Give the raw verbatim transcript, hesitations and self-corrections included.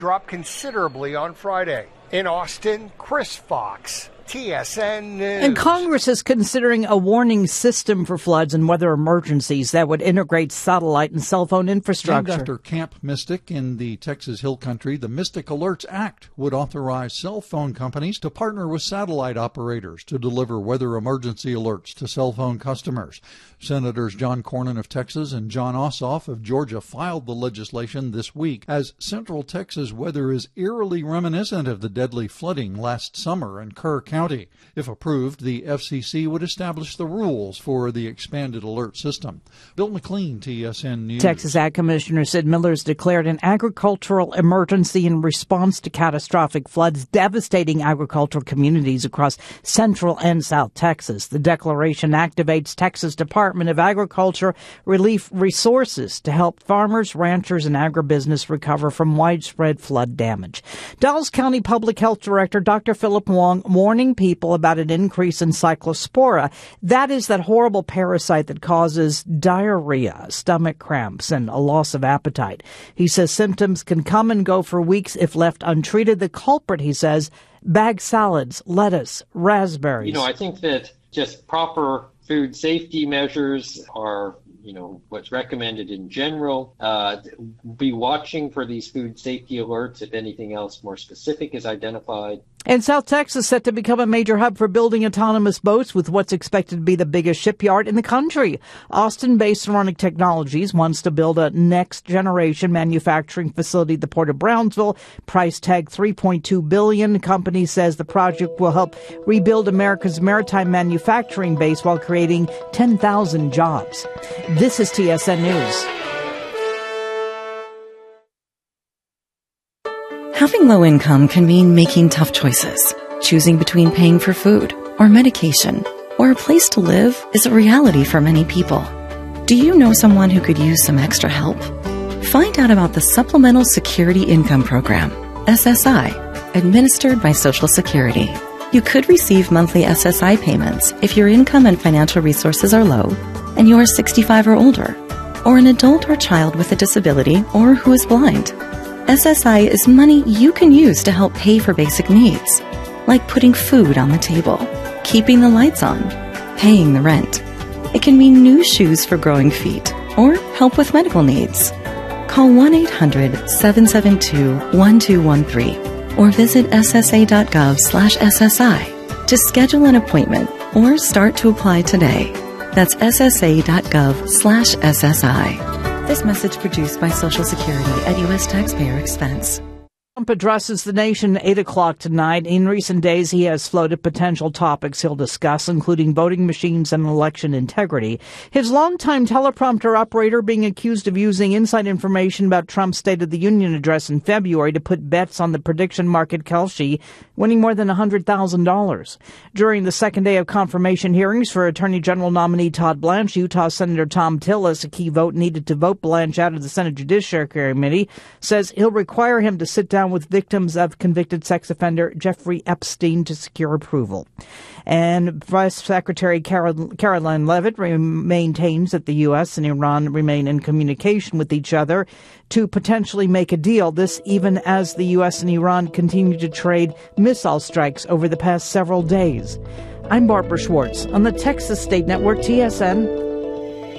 dropped considerably on Friday. In Austin, Chris Fox, T S N News. And Congress is considering a warning system for floods and weather emergencies that would integrate satellite and cell phone infrastructure. Named after Camp Mystic in the Texas Hill Country, the Mystic Alerts Act would authorize cell phone companies to partner with satellite operators to deliver weather emergency alerts to cell phone customers. Senators John Cornyn of Texas and Jon Ossoff of Georgia filed the legislation this week, as Central Texas weather is eerily reminiscent of the deadly flooding last summer in Kerr County. If approved, the F C C would establish the rules for the expanded alert system. Bill McLean, T S N News. Texas Ag Commissioner Sid Miller has declared an agricultural emergency in response to catastrophic floods devastating agricultural communities across Central and South Texas. The declaration activates Texas Department of Agriculture relief resources to help farmers, ranchers, and agribusiness recover from widespread flood damage. Dallas County Public Health Director Doctor Philip Wong warning people about an increase in cyclospora. That is that horrible parasite that causes diarrhea, stomach cramps, and a loss of appetite. He says symptoms can come and go for weeks if left untreated. The culprit, he says, bag salads, lettuce, raspberries. You know, I think that just proper food safety measures are, you know, what's recommended in general. Uh, be watching for these food safety alerts if anything else more specific is identified. And South Texas set to become a major hub for building autonomous boats with what's expected to be the biggest shipyard in the country. Austin-based Saronic Technologies wants to build a next-generation manufacturing facility at the Port of Brownsville. Price tag three point two billion dollars. The company says the project will help rebuild America's maritime manufacturing base while creating ten thousand jobs. This is T S N News. Having low income can mean making tough choices. Choosing between paying for food or medication or a place to live is a reality for many people. Do you know someone who could use some extra help? Find out about the Supplemental Security Income Program, S S I, administered by Social Security. You could receive monthly S S I payments if your income and financial resources are low and you are sixty-five or older, or an adult or child with a disability or who is blind. S S I is money you can use to help pay for basic needs, like putting food on the table, keeping the lights on, paying the rent. It can mean new shoes for growing feet or help with medical needs. Call one eight hundred, seven seven two, one two one three or visit S S A dot gov slash S S I to schedule an appointment or start to apply today. That's S S A dot gov slash S S I. This message produced by Social Security at U S taxpayer expense. Trump addresses the nation at eight o'clock tonight. In recent days, he has floated potential topics he'll discuss, including voting machines and election integrity. His longtime teleprompter operator being accused of using inside information about Trump's State of the Union address in February to put bets on the prediction market Kalshi, winning more than one hundred thousand dollars. During the second day of confirmation hearings for Attorney General nominee Todd Blanche, Utah Senator Tom Tillis, a key vote needed to vote Blanche out of the Senate Judiciary Committee, says he'll require him to sit down with victims of convicted sex offender Jeffrey Epstein to secure approval. And Vice Secretary Carol, Caroline Leavitt re- maintains that the U S and Iran remain in communication with each other to potentially make a deal. This even as the U S and Iran continue to trade missile strikes over the past several days. I'm Barbara Schwartz on the Texas State Network, T S N.